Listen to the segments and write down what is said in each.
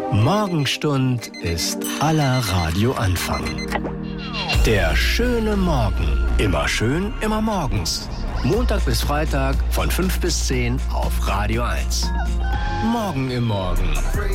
Morgenstund ist aller Radioanfang. Der schöne Morgen. Immer schön, immer morgens. Montag bis Freitag von 5 bis 10 auf Radio 1. Morgen im Morgen.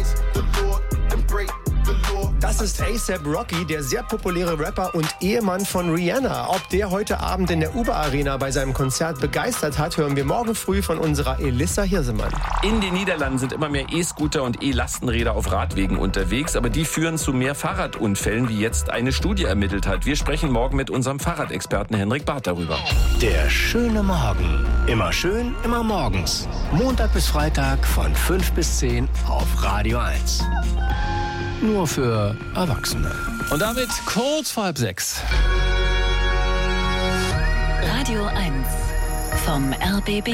Das ist A$AP Rocky, der sehr populäre Rapper und Ehemann von Rihanna. Ob der heute Abend in der Uber Arena bei seinem Konzert begeistert hat, hören wir morgen früh von unserer Elissa Hirsemann. In den Niederlanden sind immer mehr E-Scooter und E-Lastenräder auf Radwegen unterwegs, aber die führen zu mehr Fahrradunfällen, wie jetzt eine Studie ermittelt hat. Wir sprechen morgen mit unserem Fahrradexperten Henrik Barth darüber. Der schöne Morgen. Immer schön, immer morgens. Montag bis Freitag von 5 bis 10 auf Radio 1. Nur für Erwachsene. Und damit kurz vor 5:30. Radio 1 vom RBB.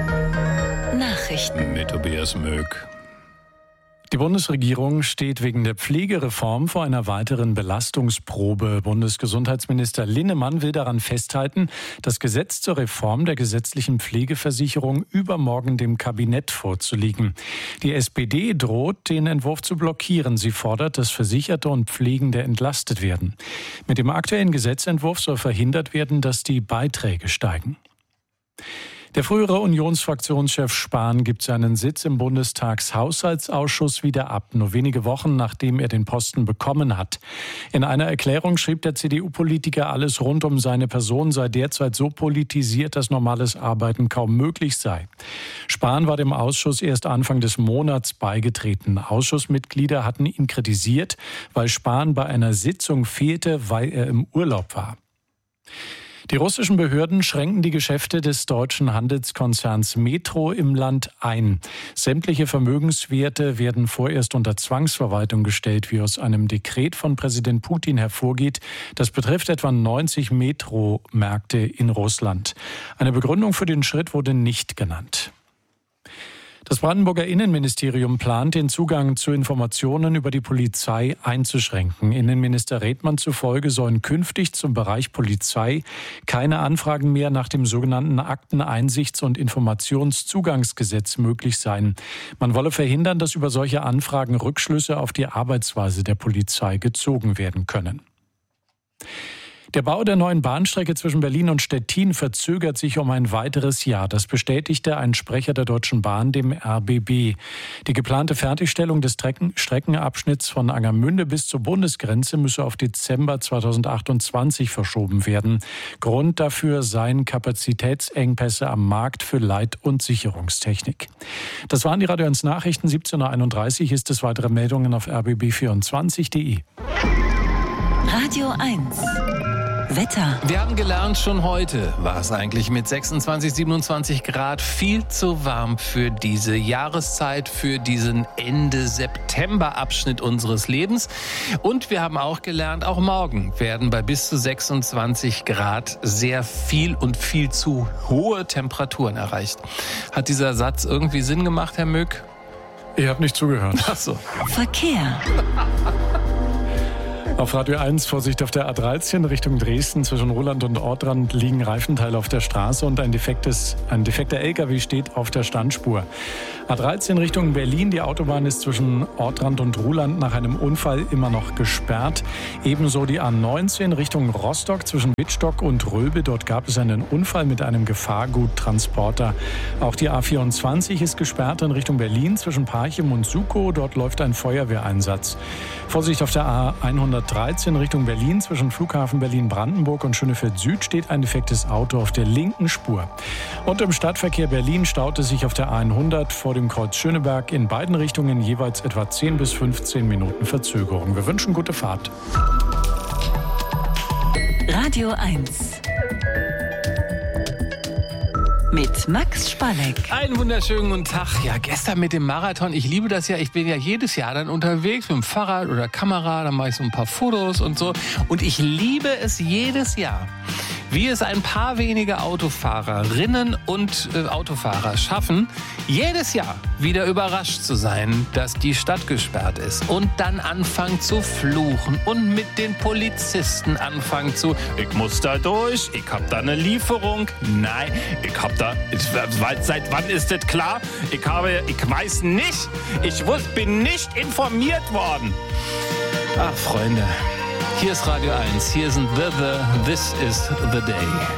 Nachrichten mit Tobias Möck. Die Bundesregierung steht wegen der Pflegereform vor einer weiteren Belastungsprobe. Bundesgesundheitsminister Linnemann will daran festhalten, das Gesetz zur Reform der gesetzlichen Pflegeversicherung übermorgen dem Kabinett vorzulegen. Die SPD droht, den Entwurf zu blockieren. Sie fordert, dass Versicherte und Pflegende entlastet werden. Mit dem aktuellen Gesetzentwurf soll verhindert werden, dass die Beiträge steigen. Der frühere Unionsfraktionschef Spahn gibt seinen Sitz im Bundestagshaushaltsausschuss wieder ab, nur wenige Wochen nachdem er den Posten bekommen hat. In einer Erklärung schrieb der CDU-Politiker, alles rund um seine Person sei derzeit so politisiert, dass normales Arbeiten kaum möglich sei. Spahn war dem Ausschuss erst Anfang des Monats beigetreten. Ausschussmitglieder hatten ihn kritisiert, weil Spahn bei einer Sitzung fehlte, weil er im Urlaub war. Die russischen Behörden schränken die Geschäfte des deutschen Handelskonzerns Metro im Land ein. Sämtliche Vermögenswerte werden vorerst unter Zwangsverwaltung gestellt, wie aus einem Dekret von Präsident Putin hervorgeht. Das betrifft etwa 90 Metro-Märkte in Russland. Eine Begründung für den Schritt wurde nicht genannt. Das Brandenburger Innenministerium plant, den Zugang zu Informationen über die Polizei einzuschränken. Innenminister Redmann zufolge sollen künftig zum Bereich Polizei keine Anfragen mehr nach dem sogenannten Akteneinsichts- und Informationszugangsgesetz möglich sein. Man wolle verhindern, dass über solche Anfragen Rückschlüsse auf die Arbeitsweise der Polizei gezogen werden können. Der Bau der neuen Bahnstrecke zwischen Berlin und Stettin verzögert sich um ein weiteres Jahr. Das bestätigte ein Sprecher der Deutschen Bahn dem RBB. Die geplante Fertigstellung des Streckenabschnitts von Angermünde bis zur Bundesgrenze müsse auf Dezember 2028 verschoben werden. Grund dafür seien Kapazitätsengpässe am Markt für Leit- und Sicherungstechnik. Das waren die Radio 1 Nachrichten. 17.31 Uhr ist es. Weitere Meldungen auf rbb24.de. Radio 1 Wetter. Wir haben gelernt, schon heute war es eigentlich mit 26, 27 Grad viel zu warm für diese Jahreszeit, für diesen Ende-September-Abschnitt unseres Lebens. Und wir haben auch gelernt, auch morgen werden bei bis zu 26 Grad sehr viel und viel zu hohe Temperaturen erreicht. Hat dieser Satz irgendwie Sinn gemacht, Herr Möck? Ich habe nicht zugehört. Ach so. Verkehr. Auf Radio 1 Vorsicht auf der A13 Richtung Dresden. Zwischen Roland und Ortrand liegen Reifenteile auf der Straße und ein defekter LKW steht auf der Standspur. A13 Richtung Berlin. Die Autobahn ist zwischen Ortrand und Ruhland nach einem Unfall immer noch gesperrt. Ebenso die A19 Richtung Rostock zwischen Wittstock und Röbe. Dort gab es einen Unfall mit einem Gefahrguttransporter. Auch die A24 ist gesperrt in Richtung Berlin zwischen Parchim und Sukow. Dort läuft ein Feuerwehreinsatz. Vorsicht auf der A113 Richtung Berlin. Zwischen Flughafen Berlin-Brandenburg und Schönefeld Süd steht ein defektes Auto auf der linken Spur. Und im Stadtverkehr Berlin staut es sich auf der A100 vor dem Kreuz Schöneberg in beiden Richtungen jeweils etwa 10 bis 15 Minuten Verzögerung. Wir wünschen gute Fahrt. Radio 1 mit Max Spalleck. Einen wunderschönen guten Tag. Ja, gestern mit dem Marathon. Ich liebe das ja. Ich bin ja jedes Jahr dann unterwegs mit dem Fahrrad oder Kamera. Dann mache ich so ein paar Fotos und so. Und ich liebe es jedes Jahr, wie es ein paar wenige Autofahrerinnen und Autofahrer schaffen, jedes Jahr wieder überrascht zu sein, dass die Stadt gesperrt ist und dann anfangen zu fluchen und mit den Polizisten anfangen zu: Ich muss da durch, ich hab da eine Lieferung. Nein, seit wann ist das klar? Ich weiß nicht, bin nicht informiert worden. Ach, Freunde, hier ist Radio 1, hier sind This is the Day.